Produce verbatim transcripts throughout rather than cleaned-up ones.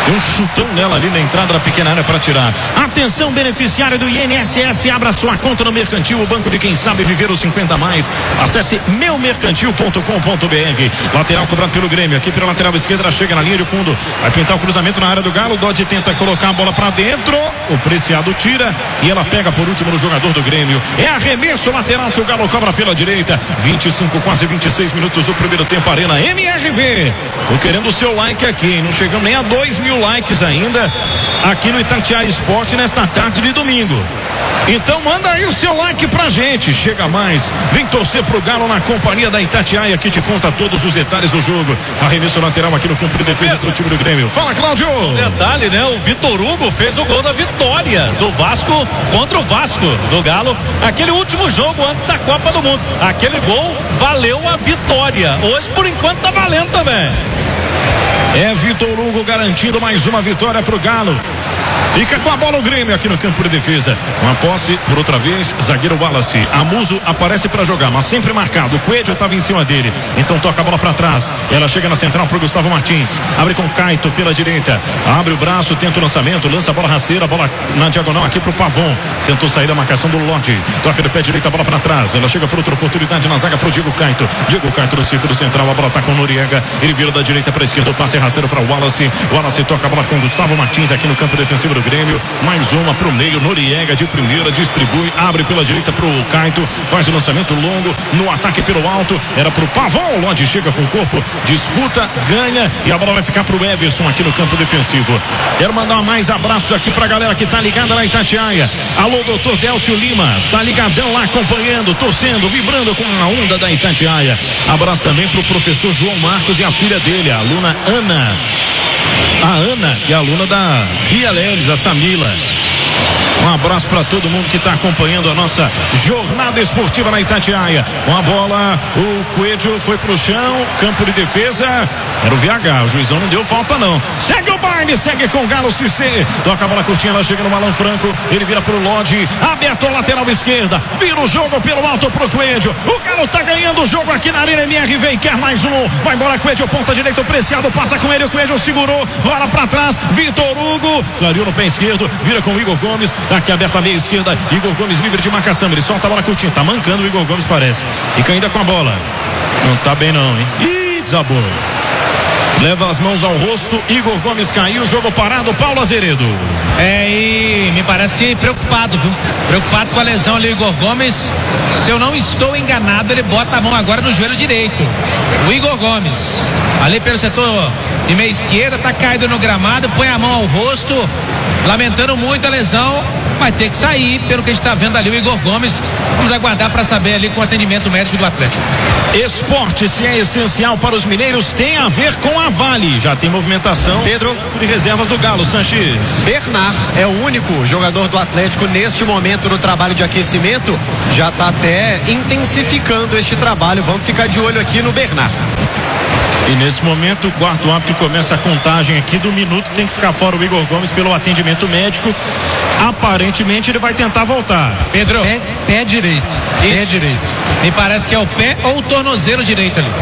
Deu um chutão nela ali na entrada da pequena área para tirar. Atenção, beneficiário do I N S S, abra sua conta no Mercantil, o banco de quem sabe viver os cinquenta a mais. Acesse meu mercantil ponto com ponto br. Lateral cobrado pelo Grêmio, aqui pela lateral esquerda, chega na linha de fundo, vai pintar o cruzamento na área do Galo. O Dodge tenta colocar a bola para dentro, o Preciado tira e ela pega por último no jogador do Grêmio. É arremesso lateral que o Galo cobra pela direita. vinte e cinco, quase vinte e seis minutos do primeiro tempo. Arena M R V. Tô querendo o seu like aqui, hein? Não chegamos nem a dois mil likes ainda aqui no Itatiaia Esporte nesta tarde de domingo. Então manda aí o seu like pra gente. Chega mais, vem torcer pro Galo na companhia da Itatiaia, que te conta todos os detalhes do jogo. Arremesso lateral aqui no campo de defesa pro time do Grêmio. Fala, Cláudio! Detalhe, né? O Vitor Hugo fez o gol da vitória do Vasco contra o Vasco do Galo. Aquele último jogo antes da Copa do Mundo. Aquele gol valeu a vitória. Hoje, por enquanto, tá valendo também. É Vitor Hugo garantindo mais uma vitória pro Galo. Fica com a bola o Grêmio aqui no campo de defesa. Uma posse, por outra vez, zagueiro Wallace. Amuso aparece para jogar, mas sempre marcado. O Coelho estava em cima dele. Então toca a bola para trás. Ela chega na central pro Gustavo Martins. Abre com Caito pela direita. Abre o braço, tenta o lançamento. Lança a bola rasteira, a bola na diagonal aqui pro Pavon. Tentou sair da marcação do Lodi. Toca de pé direito, a bola para trás. Ela chega por outra oportunidade na zaga pro Diego Caito. Diego Caito no círculo central. A bola tá com o Noriega. Ele vira da direita para esquerda. O passe é rasteiro para Wallace. Wallace toca a bola com Gustavo Martins aqui no campo defensivo do Grêmio. Mais uma pro meio, Noriega de primeira, distribui, abre pela direita pro Caito, faz o lançamento longo, no ataque pelo alto, era pro Pavon, Lodi chega com o corpo, disputa, ganha e a bola vai ficar pro Everson aqui no campo defensivo. Quero mandar mais abraços aqui pra galera que tá ligada na Itatiaia. Alô, doutor Délcio Lima, tá ligadão lá acompanhando, torcendo, vibrando com a onda da Itatiaia. Abraço também pro professor João Marcos e a filha dele, a aluna Ana. A Ana, que é aluna da Bia Leles, a Samila. Um abraço para todo mundo que está acompanhando a nossa jornada esportiva na Itatiaia. Com a bola, o Coelho foi pro chão, campo de defesa. Era o V H, o juizão não deu falta não. Segue o baile, segue com o Galo Cissé. Toca a bola curtinha, ela chega no Malão Franco. Ele vira pro Lodi, aberto a lateral esquerda. Vira o jogo pelo alto pro Coelho. O Galo tá ganhando o jogo aqui na Arena M R V e quer mais um. Vai embora Coelho, ponta direita, o Preciado passa com ele. O Coelho segurou, rola pra trás. Vitor Hugo, clareou no pé esquerdo, vira com o Igor Gomes. Aqui aberta a meia esquerda, Igor Gomes livre de marcação. Ele solta a bola curtinha, tá mancando o Igor Gomes, parece. Fica ainda com a bola. Não tá bem não, hein? Ih, desabou. Leva as mãos ao rosto, Igor Gomes caiu, jogo parado, Paulo Azeredo. É, e me parece que preocupado, viu? Preocupado com a lesão ali, o Igor Gomes. Se eu não estou enganado, ele bota a mão agora no joelho direito. O Igor Gomes, ali pelo setor de meia esquerda, tá caído no gramado, põe a mão ao rosto, lamentando muito a lesão. Vai ter que sair, pelo que a gente está vendo ali, o Igor Gomes. Vamos aguardar para saber ali com o atendimento médico do Atlético. Esporte, se é essencial para os mineiros, tem a ver com a Vale. Já tem movimentação. Pedro, de reservas do Galo, Sanches. Bernard é o único jogador do Atlético neste momento no trabalho de aquecimento. Já está até intensificando este trabalho. Vamos ficar de olho aqui no Bernard. E nesse momento o quarto árbitro começa a contagem aqui do minuto que tem que ficar fora o Igor Gomes pelo atendimento médico. Aparentemente ele vai tentar voltar. Pedro, pé, pé direito. Isso. Pé direito. Me parece que é o pé ou o tornozelo direito ali.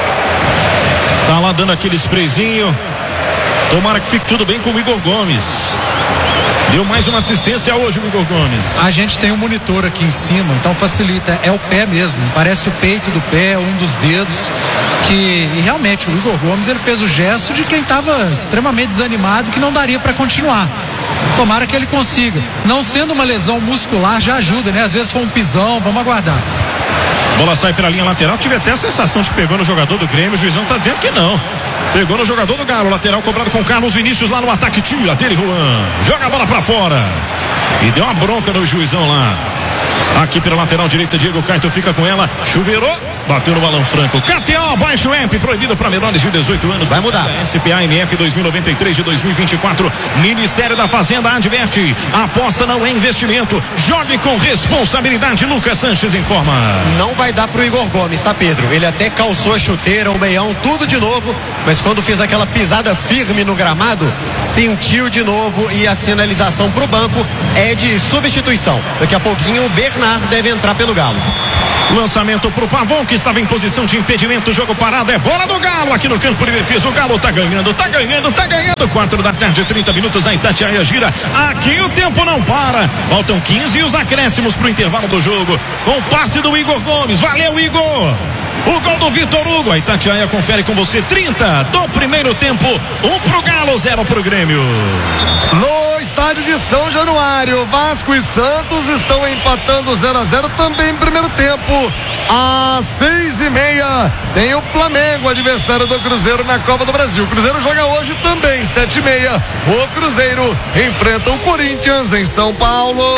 Tá lá dando aquele sprayzinho. Tomara que fique tudo bem com o Igor Gomes. Deu mais uma assistência hoje o Igor Gomes. A gente tem um monitor aqui em cima, então facilita. É o pé mesmo, parece o peito do pé, um dos dedos. Que, e realmente, o Igor Gomes ele fez o gesto de quem estava extremamente desanimado, que não daria para continuar. Tomara que ele consiga. Não sendo uma lesão muscular, já ajuda, né? Às vezes foi um pisão, vamos aguardar. Bola sai pela linha lateral. Tive até a sensação de que pegou no jogador do Grêmio. O juizão tá dizendo que não. Pegou no jogador do Galo. Lateral cobrado com Carlos Vinícius lá no ataque. Tira dele, Juan. Joga a bola pra fora. E deu uma bronca no juizão lá. Aqui pela lateral direita, Diego Caito fica com ela. Chuveirou, bateu no Balão Franco. K T O, baixo amp, proibido para menores de dezoito anos. Vai mudar. S P A M F dois mil e noventa e três de dois mil e vinte e quatro. Ministério da Fazenda adverte. Aposta não é investimento. Jogue com responsabilidade. Lucas Sanches informa. Não vai dar pro Igor Gomes, tá, Pedro? Ele até calçou a chuteira, o meião, tudo de novo. Mas quando fez aquela pisada firme no gramado, sentiu de novo e a sinalização pro banco é de substituição. Daqui a pouquinho o B Bernard deve entrar pelo Galo. Lançamento pro Pavon, que estava em posição de impedimento, jogo parado, é bola do Galo aqui no campo de defesa. O Galo tá ganhando, tá ganhando, tá ganhando. Quatro da tarde, trinta minutos, a Itatiaia gira. Aqui o tempo não para. Faltam quinze e os acréscimos pro intervalo do jogo. Com o passe do Igor Gomes. Valeu, Igor! O gol do Vitor Hugo. A Itatiaia confere com você. trinta do primeiro tempo. Um pro Galo, zero pro Grêmio. No estádio de São Januário, Vasco e Santos estão empatando zero a zero também em primeiro tempo. Às seis e meia tem o Flamengo, adversário do Cruzeiro na Copa do Brasil. O Cruzeiro joga hoje também, sete e meia. O Cruzeiro enfrenta o Corinthians em São Paulo.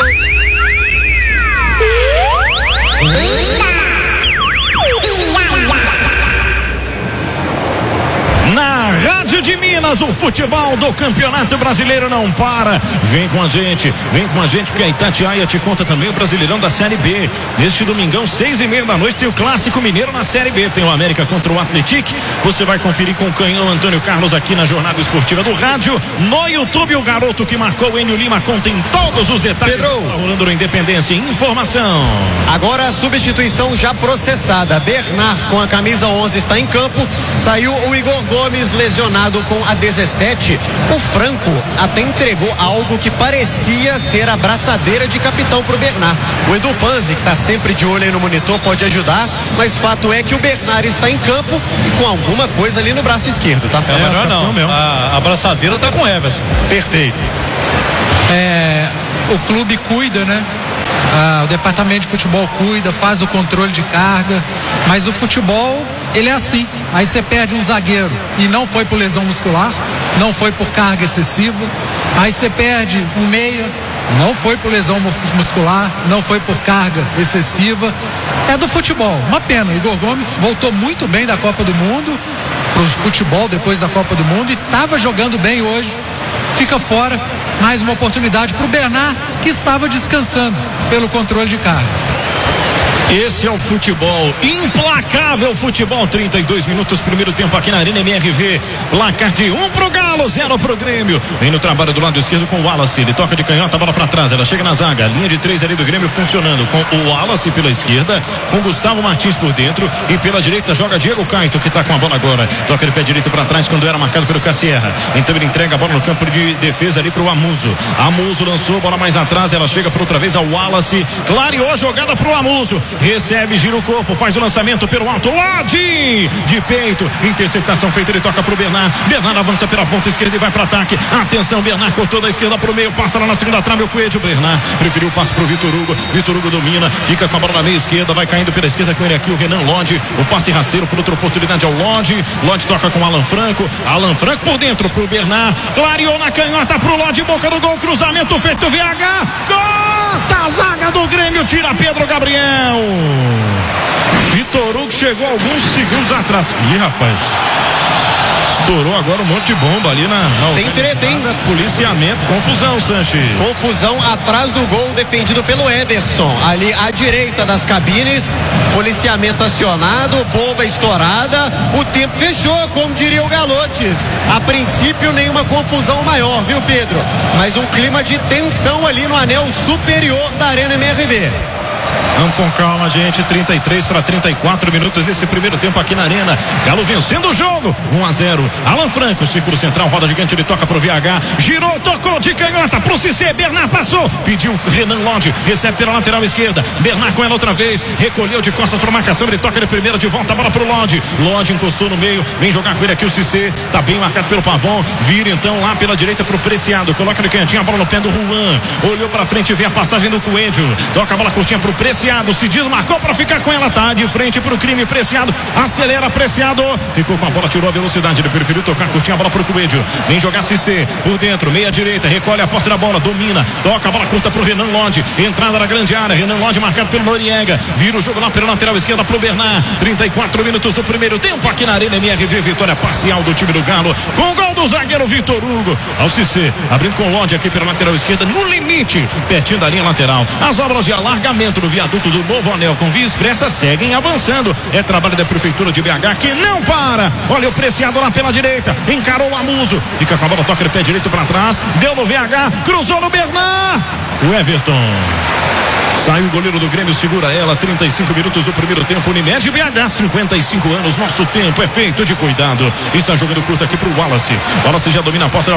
Na Rádio de Minas, o futebol do Campeonato Brasileiro não para. Vem com a gente, vem com a gente, porque a Itatiaia te conta também o Brasileirão da Série B. Neste domingão, seis e meia da noite, tem o Clássico Mineiro na Série B. Tem o América contra o Atlético. Você vai conferir com o canhão Antônio Carlos aqui na Jornada Esportiva do Rádio. No YouTube, o garoto que marcou o Enio Lima conta em todos os detalhes. Pedro. Tá rolando no Independência. Informação. Agora a substituição já processada. Bernard com a camisa onze está em campo. Saiu o Igor Gomes lesionado com a dezessete. O Franco até entregou algo que parecia ser a braçadeira de capitão para o Bernard. O Edu Panzi, que está sempre de olho aí no monitor, pode ajudar, mas fato é que o Bernard está em campo e com alguma coisa ali no braço esquerdo, tá? É melhor não. A, a braçadeira tá com o Everson. Perfeito. É, o clube cuida, né? Ah, o departamento de futebol cuida, faz o controle de carga, mas o futebol, ele é assim. Aí você perde um zagueiro e não foi por lesão muscular, não foi por carga excessiva. Aí você perde um meia, não foi por lesão muscular, não foi por carga excessiva. É do futebol, uma pena. Igor Gomes voltou muito bem da Copa do Mundo pro futebol depois da Copa do Mundo e estava jogando bem hoje. Fica fora, mais uma oportunidade para o Bernard, que estava descansando pelo controle de carga. Esse é o futebol, implacável futebol, trinta e dois minutos, primeiro tempo aqui na Arena M R V, placar de um pro Galo, zero pro Grêmio. Vem no trabalho do lado esquerdo com o Wallace, ele toca de canhota, a bola pra trás, ela chega na zaga, linha de três ali do Grêmio funcionando, com o Wallace pela esquerda, com Gustavo Martins por dentro, e pela direita joga Diego Caito, que tá com a bola agora, toca de pé direito pra trás quando era marcado pelo Cassierra, então ele entrega a bola no campo de defesa ali pro Amuso. Amuso lançou, bola mais atrás, ela chega por outra vez ao Wallace, clareou a jogada pro Amuso, recebe, gira o corpo, faz o lançamento pelo alto, Lodi, de peito, interceptação feita, ele toca pro Bernard, Bernard avança pela ponta esquerda e vai para ataque, atenção, Bernard cortou da esquerda pro meio, passa lá na segunda trave, o Coelho, Bernard preferiu o passe pro Vitor Hugo, Vitor Hugo domina, fica com a bola na meia esquerda, vai caindo pela esquerda com ele aqui, o Renan Lodi, o passe rasteiro por outra oportunidade ao Lodi, Lodi toca com Alan Franco, Alan Franco por dentro pro Bernard, clareou na canhota pro Lodi, boca do gol, cruzamento feito, V H, corta a zaga do Grêmio, tira Pedro Gabriel. Vitor Hugo chegou alguns segundos atrás. Ih, rapaz, estourou agora um monte de bomba ali na, na tem treta, hein? Policiamento, confusão, Sanches. Confusão atrás do gol defendido pelo Everson, ali à direita das cabines, policiamento acionado, bomba estourada, o tempo fechou, como diria o Galotes. A princípio nenhuma confusão maior, viu, Pedro? Mas um clima de tensão ali no anel superior da Arena M R V. Vamos com calma, gente. trinta e três para trinta e quatro minutos desse primeiro tempo aqui na Arena. Galo vencendo o jogo. um a zero. Alan Franco, círculo central, roda gigante, ele toca pro V H. Girou, tocou de canhota pro Cissé. Bernard passou. Pediu Renan Lodi. Recebe pela lateral esquerda. Bernard com ela outra vez. Recolheu de costas para marcação. Ele toca de primeira de volta. A bola pro Lodi. Lodi encostou no meio. Vem jogar com ele aqui o Cissé. Tá bem marcado pelo Pavon. Vira então lá pela direita pro Preciado. Coloca no cantinho a bola no pé do Juan. Olhou pra frente e vê a passagem do Coelho. Toca a bola curtinha pro Preciado. Se desmarcou para ficar com ela, tá de frente pro crime, Preciado, acelera, Preciado, ficou com a bola, tirou a velocidade, ele preferiu tocar, curtinha a bola pro Coelho, vem jogar Cissé, por dentro, meia direita, recolhe a posse da bola, domina, toca a bola curta pro Renan Lodi, entrada na grande área, Renan Lodi marcado pelo Noriega, vira o jogo lá pela lateral esquerda pro Bernard, trinta e quatro minutos do primeiro tempo aqui na Arena M R V, vitória parcial do time do Galo, com o gol do zagueiro Vitor Hugo, ao Cissé, abrindo com o Lodi aqui pela lateral esquerda, no limite, pertinho da linha lateral, as obras de alargamento do viaduto do Novo Anel com Via Expressa seguem avançando. É trabalho da Prefeitura de B H que não para. Olha o Preciado lá pela direita. Encarou o Amuso. Fica com a bola, toca de pé direito para trás. Deu no V H. Cruzou no Bernard. O Everton Sai o goleiro do Grêmio, segura ela. trinta e cinco minutos do primeiro tempo. Unimed B H, cinquenta e cinco anos. Nosso tempo é feito de cuidado. Está jogando curto aqui pro Wallace. Wallace já domina a posse.